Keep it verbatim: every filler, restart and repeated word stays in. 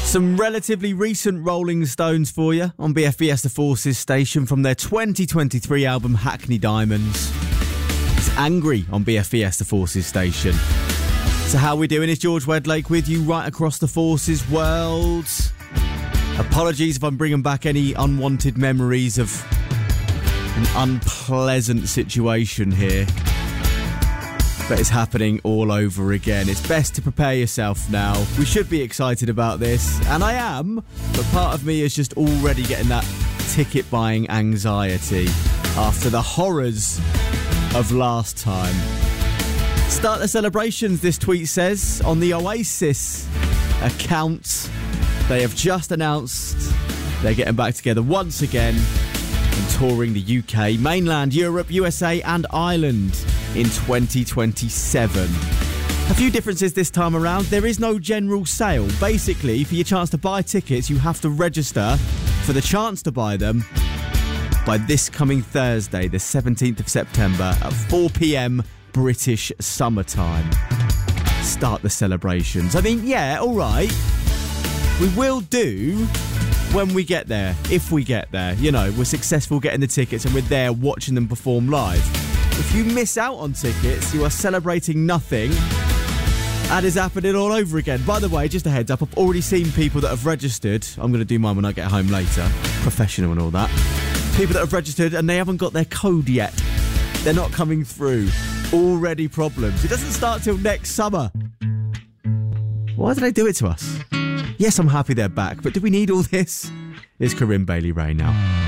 Some relatively recent Rolling Stones for you on B F B S The Forces station from their twenty twenty-three album Hackney Diamonds. It's Angry on B F B S The Forces station. So how we doing? Is George Wedlake with you right across the Forces world. Apologies if I'm bringing back any unwanted memories of an unpleasant situation here. But it's happening all over again. It's best to prepare yourself now. We should be excited about this, and I am, but part of me is just already getting that ticket buying anxiety after the horrors of last time. Start the celebrations, this tweet says, on the Oasis account. They have just announced they're getting back together once again and touring the U K, mainland Europe, U S A and Ireland in twenty twenty-seven. A few differences this time around. There is no general sale. Basically, for your chance to buy tickets, you have to register for the chance to buy them by this coming Thursday, the seventeenth of September at four p.m. British summertime. Start the celebrations. I mean, yeah, all right. We will do when we get there, if we get there. You know, we're successful getting the tickets and we're there watching them perform live. If you miss out on tickets, you are celebrating nothing. And it's happening all over again. By the way, just a heads up, I've already seen people that have registered. I'm going to do mine when I get home later. Professional and all that. People that have registered and they haven't got their code yet. They're not coming through. Already problems. It doesn't start till next summer. Why do they do it to us? Yes, I'm happy they're back, but do we need all this? It's Corinne Bailey Ray now.